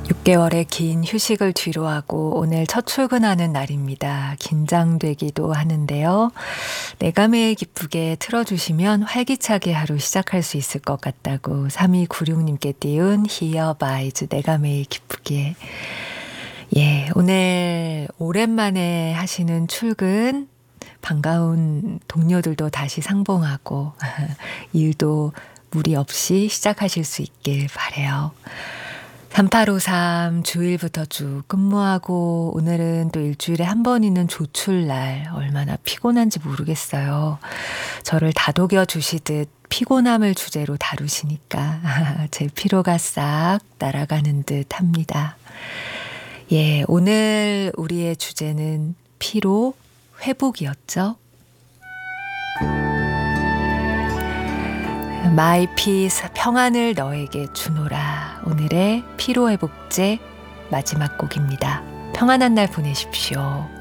6개월의 긴 휴식을 뒤로하고 오늘 첫 출근하는 날입니다. 긴장되기도 하는데요. 내가 매일 기쁘게 틀어주시면 활기차게 하루 시작할 수 있을 것 같다고 3296님께 띄운 히어바이즈 내가 매일 기쁘게. 예, 오늘 오랜만에 하시는 출근 반가운 동료들도 다시 상봉하고 일도 무리 없이 시작하실 수 있길 바라요. 3853 주일부터 쭉 근무하고 오늘은 또 일주일에 한 번 있는 조출날 얼마나 피곤한지 모르겠어요. 저를 다독여 주시듯 피곤함을 주제로 다루시니까 제 피로가 싹 날아가는 듯 합니다. 예, 오늘 우리의 주제는 피로 회복이었죠. 마이 피스 평안을 너에게 주노라. 오늘의 피로회복제 마지막 곡입니다. 평안한 날 보내십시오.